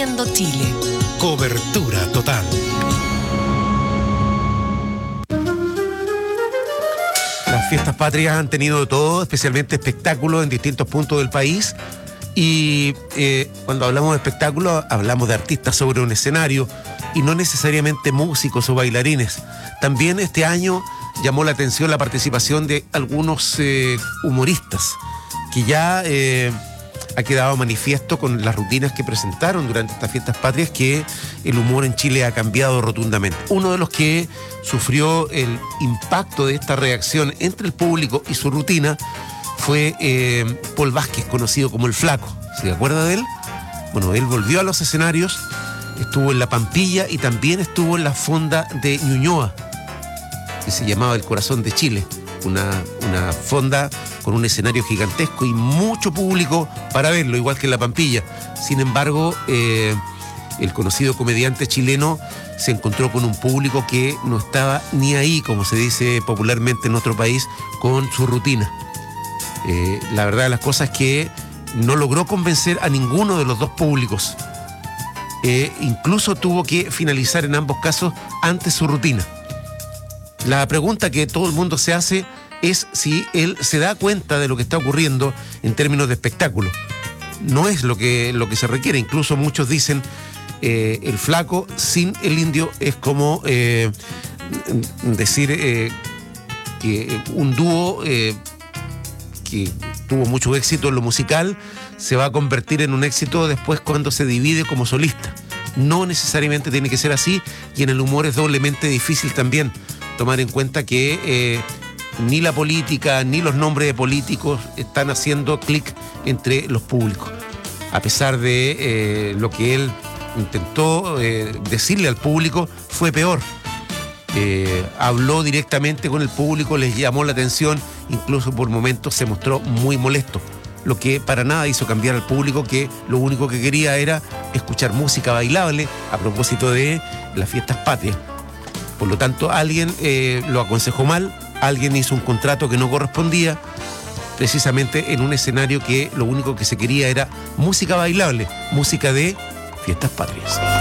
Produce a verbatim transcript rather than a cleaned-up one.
Uniendo Chile. Cobertura total. Las fiestas patrias han tenido de todo, especialmente espectáculos en distintos puntos del país. Y eh, cuando hablamos de espectáculos, hablamos de artistas sobre un escenario y no necesariamente músicos o bailarines. También este año llamó la atención la participación de algunos eh, humoristas, que ya eh, ha quedado manifiesto con las rutinas que presentaron durante estas fiestas patrias que el humor en Chile ha cambiado rotundamente. Uno de los que sufrió el impacto de esta reacción entre el público y su rutina fue eh, Paul Vázquez, conocido como El Flaco. ¿Se acuerda de él? Bueno, él volvió a los escenarios, estuvo en La Pampilla y también estuvo en la fonda de Ñuñoa, que se llamaba El Corazón de Chile. Una, una fonda con un escenario gigantesco y mucho público para verlo, igual que en La Pampilla. Sin embargo, eh, el conocido comediante chileno se encontró con un público que no estaba ni ahí, como se dice popularmente en nuestro país, con su rutina. Eh, la verdad de las cosas es que no logró convencer a ninguno de los dos públicos. Eh, incluso tuvo que finalizar en ambos casos antes su rutina. La pregunta que todo el mundo se hace es si él se da cuenta de lo que está ocurriendo en términos de espectáculo. No es lo que, lo que se requiere. Incluso muchos dicen eh, el Flaco sin el Indio es como eh, decir eh, que un dúo eh, que tuvo mucho éxito en lo musical se va a convertir en un éxito después cuando se divide como solista. No necesariamente tiene que ser así, y en el humor es doblemente difícil también tomar en cuenta que eh, ni la política ni los nombres de políticos están haciendo clic entre los públicos. A pesar de eh, lo que él intentó eh, decirle al público, fue peor. Eh, habló directamente con el público, les llamó la atención, incluso por momentos se mostró muy molesto, lo que para nada hizo cambiar al público, que lo único que quería era escuchar música bailable a propósito de las fiestas patrias. Por lo tanto, alguien eh, lo aconsejó mal, alguien hizo un contrato que no correspondía, precisamente en un escenario que lo único que se quería era música bailable, música de fiestas patrias.